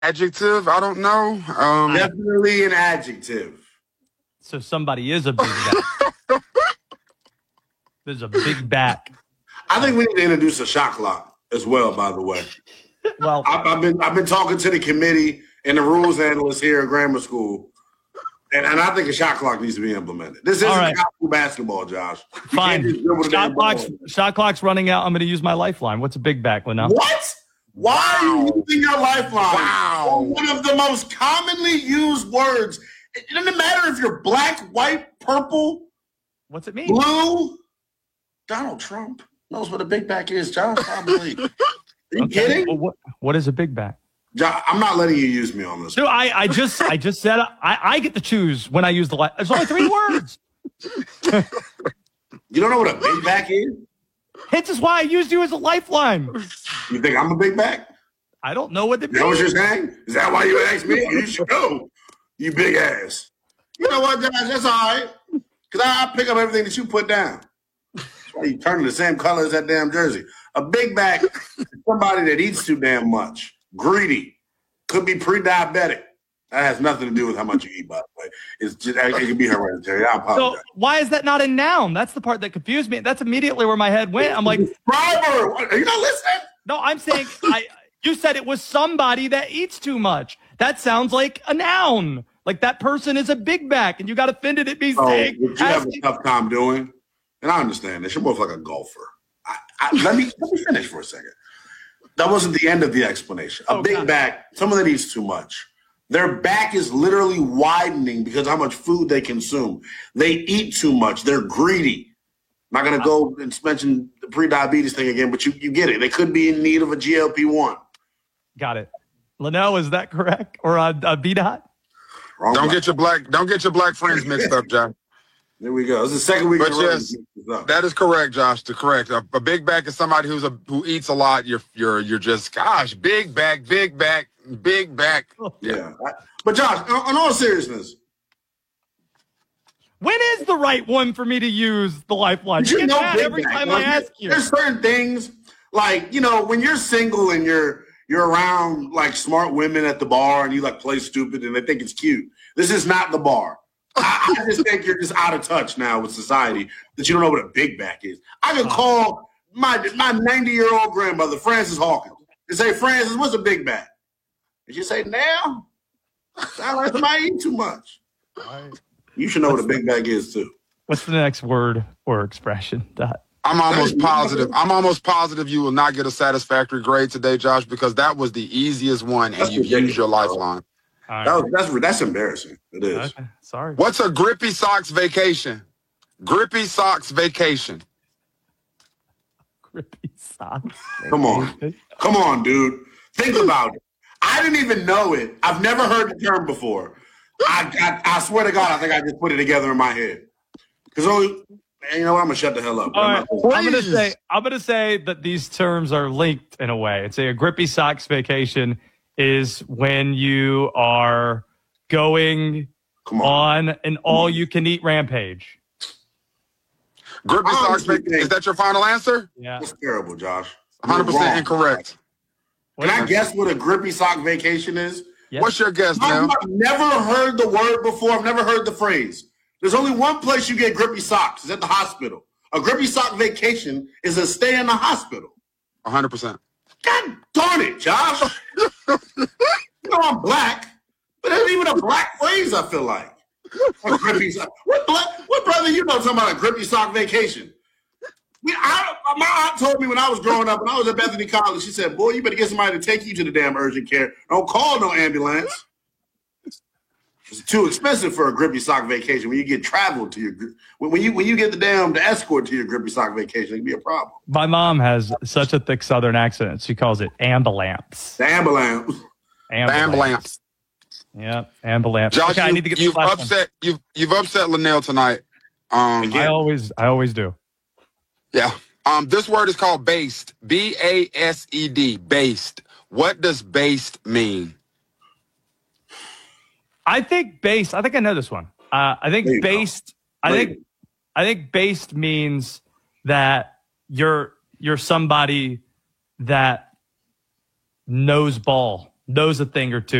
Adjective? I don't know. Definitely an adjective. So somebody is a big back. There's a big back. I think we need to introduce a shot clock as well, by the way. Well, I've been talking to the committee and the rules analyst here at grammar school, and I think a shot clock needs to be implemented. This isn't high school basketball, Josh. Fine. Shot clock's running out. I'm going to use my lifeline. What's a big back, Linnell? What? Why are you using your lifeline? Wow. One of the most commonly used words. It doesn't matter if you're black, white, purple. What's it mean? Blue. Donald Trump knows what a big back is, Josh. Probably. Are you kidding? Well, what is a big back? Josh, I'm not letting you use me on this. Dude, I just said I get to choose when I use the lifeline. There's only 3 words. You don't know what a big back is? This is why I used you as a lifeline. You think I'm a big back? I don't know what it means. You know what you're saying? Is that why you asked me? You should go. You big ass. You know what, Josh? That's all right. Because I pick up everything that you put down. That's why you turn the same color as that damn jersey. A big back is somebody that eats too damn much. Greedy. Could be pre-diabetic. That has nothing to do with how much you eat, by the way. It's just, it could be hereditary. I apologize. So why is that not a noun? That's the part that confused me. That's immediately where my head went. I'm like, Describer. Are you not listening? No, I'm saying you said it was somebody that eats too much. That sounds like a noun. Like that person is a big back, and you got offended at me saying. What you have a tough time doing, and I understand this. You're both like a golfer. Let me finish for a second. That wasn't the end of the explanation. A big back, someone that eats too much. Their back is literally widening because of how much food they consume. They eat too much. They're greedy. I'm not going to go and mention the pre-diabetes thing again, but you get it. They could be in need of a GLP-1. Got it. Linnell, is that correct? Or a B-Dot? Don't get your black friends mixed up, Josh. There we go. This is the second week. But yes, that is correct, Josh. Correct. A big back is somebody who eats a lot. You're just big back. Yeah. But Josh, in all seriousness, when is the right one for me to use the lifeline? You know, every time I ask you. There's certain things like, when you're single and you're around like smart women at the bar and you like play stupid and they think it's cute. This is not the bar. I just think you're just out of touch now with society that you don't know what a big back is. I can call my 90-year-old grandmother, Frances Hawkins, and say, Frances, what's a big back? And she say, now? Sound like somebody eat too much. You should know what a big back is too. What's the next word or expression? I'm almost positive you will not get a satisfactory grade today, Josh, because that was the easiest one, and you used your lifeline. That's embarrassing. It is. Okay. Sorry. What's a grippy socks vacation? Grippy socks vacation. Grippy socks. Come on, dude. Think about it. I didn't even know it. I've never heard the term before. I swear to God, I think I just put it together in my head. Because you know what? I'm gonna shut the hell up. All right. I'm gonna say that these terms are linked in a way. It's a grippy socks vacation is when you are going on an all-you-can-eat rampage. Grippy socks vacation. Is that your final answer? Yeah. That's terrible, Josh. 100% incorrect. Can I guess what a grippy sock vacation is? Yes. What's your guess, man? I've never heard the word before. I've never heard the phrase. There's only one place you get grippy socks. It's at the hospital. A grippy sock vacation is a stay in the hospital. 100%. God darn it, Josh. I'm black, but there's even a black phrase, I feel like. A grippy sock. What brother you know talking about a grippy sock vacation? My aunt told me when I was growing up, when I was at Bethany College, she said, boy, you better get somebody to take you to the damn urgent care. Don't call no ambulance. It's too expensive for a grippy sock vacation. When you get traveled to your when you get the escort to your grippy sock vacation, it can be a problem. My mom has such a thick Southern accent. She calls it ambulance. The ambulance. Ambulance. Yeah, ambulance. Josh, okay, I need to get you've upset Linnell tonight. I always do. Yeah. This word is called based. BASED. Based. What does based mean? I think I know this one. I think based. I think based means that you're somebody that knows ball. knows a thing or two